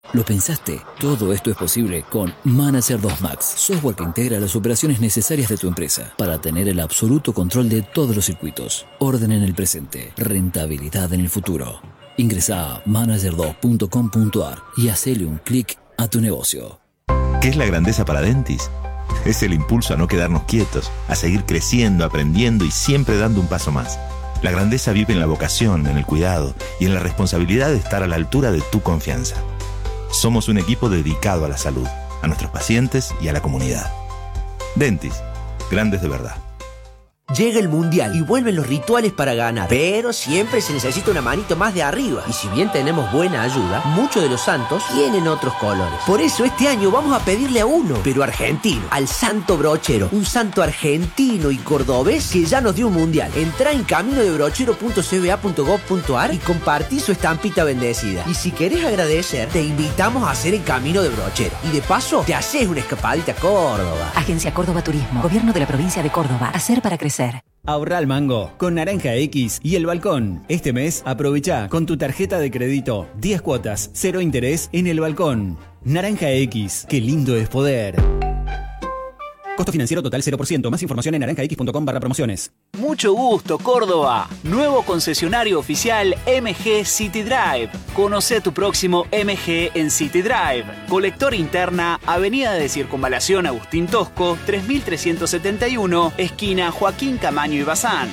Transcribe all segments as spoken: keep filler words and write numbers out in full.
¿Lo pensaste? Todo esto es posible con Manager dos Max, software que integra las operaciones necesarias de tu empresa para tener el absoluto control de todos los circuitos. Orden en el presente, rentabilidad en el futuro. Ingresa a manager dos punto com punto a r y hacele un clic a tu negocio. ¿Qué es la grandeza para Dentis? Es el impulso a no quedarnos quietos, a seguir creciendo, aprendiendo y siempre dando un paso más. La grandeza vive en la vocación, en el cuidado y en la responsabilidad de estar a la altura de tu confianza. Somos un equipo dedicado a la salud, a nuestros pacientes y a la comunidad. Dentis, grandes de verdad. Llega el Mundial y vuelven los rituales para ganar, pero siempre se necesita una manito más de arriba. Y si bien tenemos buena ayuda, muchos de los santos tienen otros colores. Por eso este año vamos a pedirle a uno, pero argentino, al Santo Brochero, un santo argentino y cordobés que ya nos dio un Mundial. Entrá en camino de brochero punto c b a punto gov punto a r y compartí su estampita bendecida. Y si querés agradecer, te invitamos a hacer el Camino de Brochero. Y de paso, te haces una escapadita a Córdoba. Agencia Córdoba Turismo, Gobierno de la Provincia de Córdoba. Hacer para crecer. Ahorra al mango con Naranja X y El Balcón. Este mes aprovecha con tu tarjeta de crédito diez cuotas, cero interés en El Balcón. Naranja X, qué lindo es poder. Costo financiero total cero por ciento. Más información en naranja x punto com barra promociones. Mucho gusto, Córdoba. Nuevo concesionario oficial M G City Drive. Conoce tu próximo M G en City Drive. Colector interna, Avenida de Circunvalación Agustín Tosco, tres mil trescientos setenta y uno, esquina Joaquín Camaño y Bazán.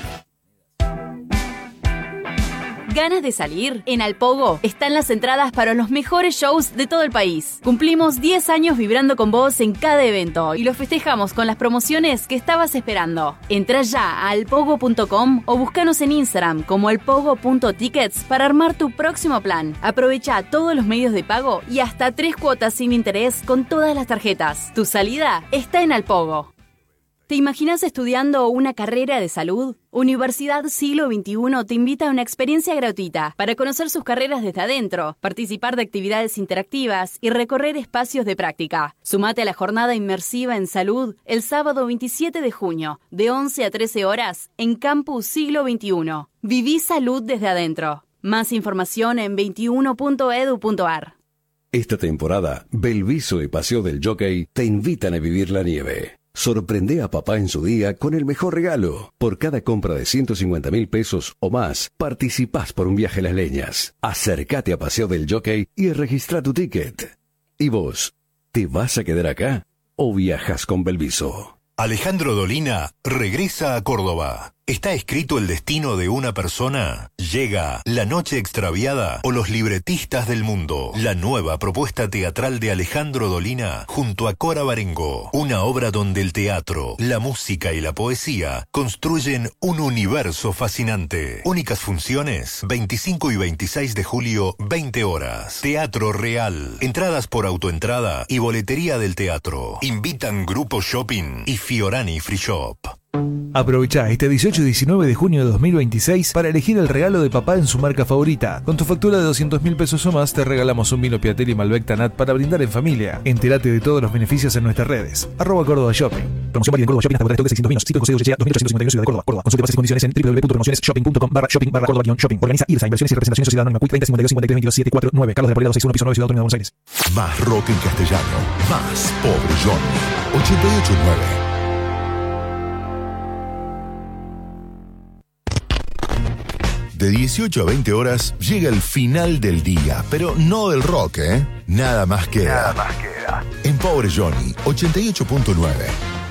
¿Ganas de salir? En Alpogo están las entradas para los mejores shows de todo el país. Cumplimos diez años vibrando con vos en cada evento y lo festejamos con las promociones que estabas esperando. Entrá ya a alpogo punto com o búscanos en Instagram como alpogo punto tickets para armar tu próximo plan. Aprovecha todos los medios de pago y hasta tres cuotas sin interés con todas las tarjetas. Tu salida está en Alpogo. ¿Te imaginas estudiando una carrera de salud? Universidad Siglo veintiuno te invita a una experiencia gratuita para conocer sus carreras desde adentro, participar de actividades interactivas y recorrer espacios de práctica. Sumate a la jornada inmersiva en salud el sábado veintisiete de junio, de once a trece horas, en Campus Siglo veintiuno. Viví salud desde adentro. Más información en veintiuno punto edu punto a r. Esta temporada, Belviso y Paseo del Jockey te invitan a vivir la nieve. Sorprende a papá en su día con el mejor regalo. Por cada compra de ciento cincuenta mil pesos o más, participás por un viaje a las leñas. Acércate a Paseo del Jockey y registra tu ticket. ¿Y vos? ¿Te vas a quedar acá o viajas con Belviso? Alejandro Dolina regresa a Córdoba. ¿Está escrito el destino de una persona? Llega La Noche Extraviada o Los Libretistas del Mundo, la nueva propuesta teatral de Alejandro Dolina junto a Cora Barengo. Una obra donde el teatro, la música y la poesía construyen un universo fascinante. Únicas funciones, veinticinco y veintiséis de julio, veinte horas. Teatro Real. Entradas por autoentrada y boletería del teatro. Invitan Grupo Shopping y Fiorani Free Shop. Aprovecha este dieciocho y diecinueve de junio de dos mil veintiséis para elegir el regalo de papá en su marca favorita. Con tu factura de doscientos mil pesos o más te regalamos un vino Piatel y Malbec Tanat para brindar en familia. Entérate de todos los beneficios en nuestras redes. Arroba Córdoba Shopping. Promoción válida en Córdoba Shopping hasta agotar stock de seiscientos vinos. Sitio José Urchea dos mil ochocientos cincuenta y uno Ciudad de Córdoba, Córdoba. Consulte bases y condiciones en w w w punto promociones shopping punto com barra shopping barra Córdoba shopping. Organiza Irsa Inversiones y Representación Sociedad Anónima. treinta cincuenta y dos cincuenta y tres veintidós setenta y cuatro nueve. Carlos de Arboleda doscientos sesenta y uno piso nueve Ciudad Autónoma de Buenos Aires. Más rock en castellano. Más Pobre Johnny. ochenta y ocho punto nueve. De dieciocho a veinte horas llega el final del día, pero no del rock, ¿eh? Nada más queda. Nada más queda. En Pobre Johnny, ochenta y ocho punto nueve.